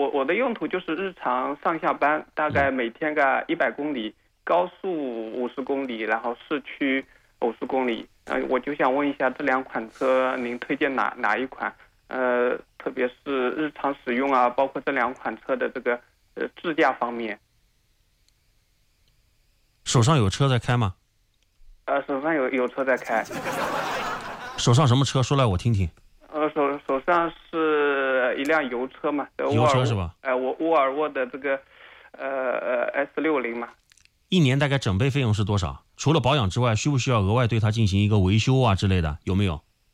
我的用途就是日常上下班，大概每天个100公里，高速50公里，然后市区50公里。我就想问一下，这两款车您推荐哪一款？特别是日常使用啊，包括这两款车的这个智驾方面。 手上有车在开吗？ 手上有车在开。 手上什么车？说来我听听。 手上是一辆油车嘛， 油车是吧？ 沃尔沃的这个S60嘛。 一年大概整备费用是多少？除了保养之外，需不需要额外对它进行一个维修啊之类的？有没有？